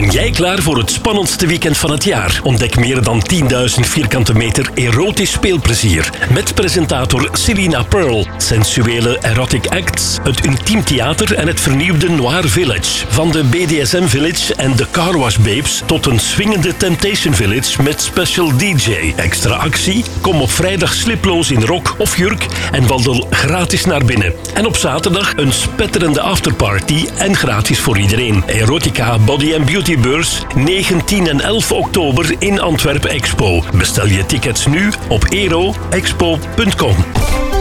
Ben jij klaar voor het spannendste weekend van het jaar? Ontdek meer dan 10.000 vierkante meter erotisch speelplezier. Met presentator Selina Pearl. Sensuele erotic acts, het intiem theater en het vernieuwde Noir Village. Van de BDSM Village en de Car Wash Babes tot een swingende Temptation Village met special DJ. Extra actie? Kom op vrijdag sliploos in rok of jurk en wandel gratis naar binnen. En op zaterdag een spetterende afterparty en gratis voor iedereen. Erotica Body and Beauty Beurs 9, 10 en 11 oktober in Antwerpen Expo. Bestel je tickets nu op eroexpo.com.